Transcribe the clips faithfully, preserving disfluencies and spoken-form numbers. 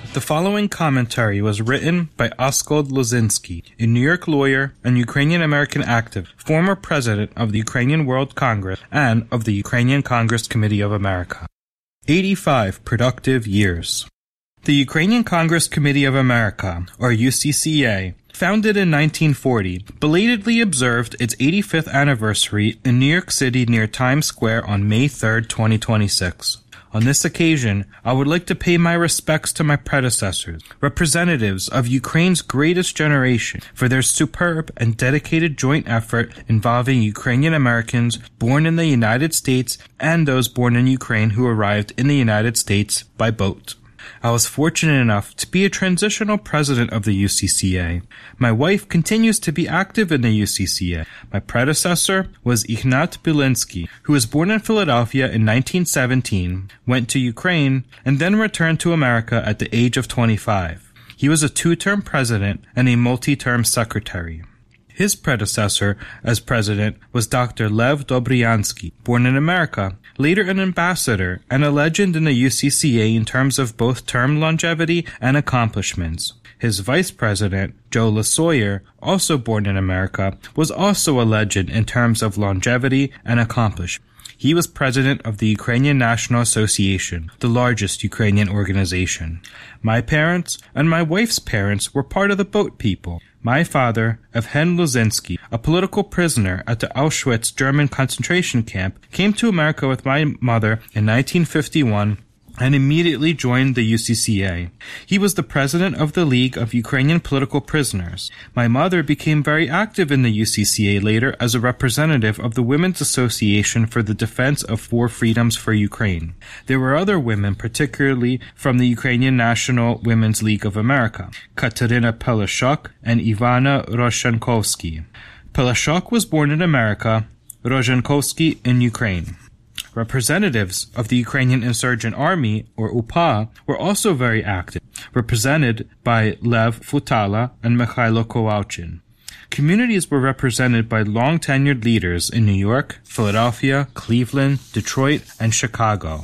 The following commentary was written by Oskald Lozinski, a New York lawyer and Ukrainian-American activist, former president of the Ukrainian World Congress and of the Ukrainian Congress Committee of America. eighty-five productive years. The Ukrainian Congress Committee of America, or U C C A, founded in nineteen forty, belatedly observed its eighty-fifth anniversary in New York City near Times Square on May third, twenty twenty-six. On this occasion, I would like to pay my respects to my predecessors, representatives of Ukraine's greatest generation, for their superb and dedicated joint effort involving Ukrainian Americans born in the United States and those born in Ukraine who arrived in the United States by boat. I was fortunate enough to be a transitional president of the U C C A. My wife continues to be active in the U C C A. My predecessor was Ignat Bilinsky, who was born in Philadelphia in nineteen seventeen, went to Ukraine, and then returned to America at the age of twenty-five. He was a two-term president and a multi-term secretary. His predecessor as president was Doctor Lev Dobryansky, born in America, later an ambassador and a legend in the U C C A in terms of both term longevity and accomplishments. His vice president, Joe Lasoyer, also born in America, was also a legend in terms of longevity and accomplishment. He was president of the Ukrainian National Association, the largest Ukrainian organization. My parents and my wife's parents were part of the boat people. My father, Evhen Lozinski, a political prisoner at the Auschwitz German concentration camp, came to America with my mother in nineteen fifty-one and immediately joined the U C C A. He was the president of the League of Ukrainian Political Prisoners. My mother became very active in the U C C A later as a representative of the Women's Association for the Defense of Four Freedoms for Ukraine. There were other women, particularly from the Ukrainian National Women's League of America, Katerina Peleshuk and Ivana Rozhankovsky. Peleshuk was born in America, Rozhankovsky in Ukraine. Representatives of the Ukrainian Insurgent Army, or U P A, were also very active, represented by Lev Futala and Mikhailo Kowalchin. Communities were represented by long-tenured leaders in New York, Philadelphia, Cleveland, Detroit, and Chicago.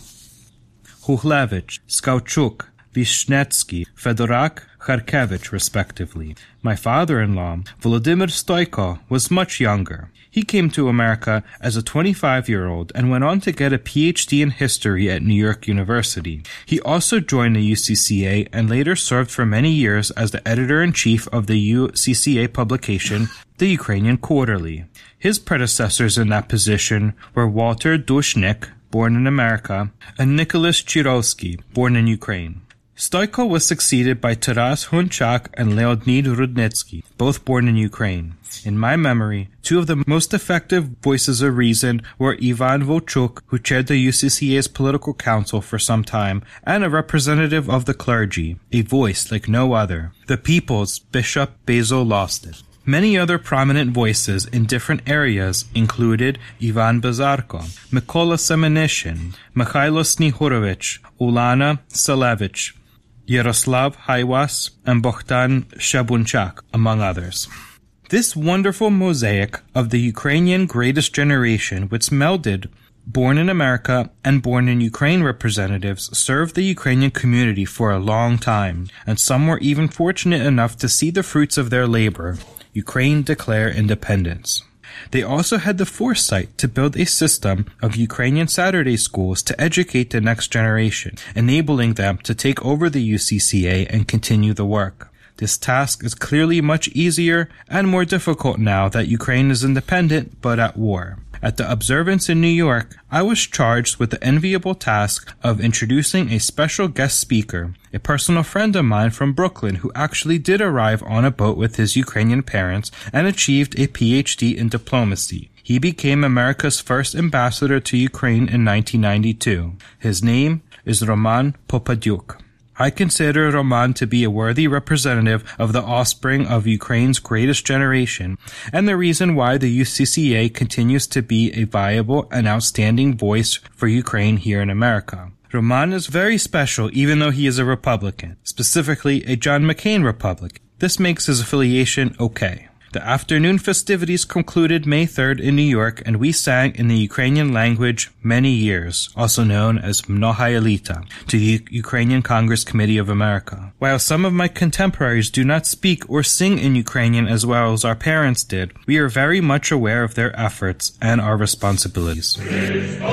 Khuhlevich, Skauchuk, Vishnetsky, Fedorak, Kharkevich, respectively. My father-in-law, Volodymyr Stoiko, was much younger. He came to America as a twenty-five-year-old and went on to get a P H D in history at New York University. He also joined the U C C A and later served for many years as the editor-in-chief of the U C C A publication, the Ukrainian Quarterly. His predecessors in that position were Walter Dushnik, born in America, and Nicholas Chirovsky, born in Ukraine. Stoiko was succeeded by Taras Hunchak and Leonid Rudnitsky, both born in Ukraine. In my memory, two of the most effective voices of reason were Ivan Volchuk, who chaired the U C C A's political council for some time, and a representative of the clergy, a voice like no other, the people's Bishop Basil Lostin. Many other prominent voices in different areas included Ivan Bazarko, Mykola Semenishin, Mikhailo Snihurovich, Ulana Salevich, Yaroslav Haiwas, and Bohdan Shabunchak, among others. This wonderful mosaic of the Ukrainian greatest generation, which melded born in America and born in Ukraine representatives, served the Ukrainian community for a long time, and some were even fortunate enough to see the fruits of their labor. Ukraine declare independence. They also had the foresight to build a system of Ukrainian Saturday schools to educate the next generation, enabling them to take over the U C C A and continue the work. This task is clearly much easier and more difficult now that Ukraine is independent but at war. At the observance in New York, I was charged with the enviable task of introducing a special guest speaker, a personal friend of mine from Brooklyn who actually did arrive on a boat with his Ukrainian parents and achieved a P H D in diplomacy. He became America's first ambassador to Ukraine in nineteen ninety-two. His name is Roman Popadyuk. I consider Roman to be a worthy representative of the offspring of Ukraine's greatest generation, and the reason why the U C C A continues to be a viable and outstanding voice for Ukraine here in America. Roman is very special even though he is a Republican, specifically a John McCain Republican. This makes his affiliation okay. The afternoon festivities concluded May third in New York, and we sang in the Ukrainian language Many Years, also known as Mnohaya Lita, to the U- Ukrainian Congress Committee of America. While some of my contemporaries do not speak or sing in Ukrainian as well as our parents did, we are very much aware of their efforts and our responsibilities.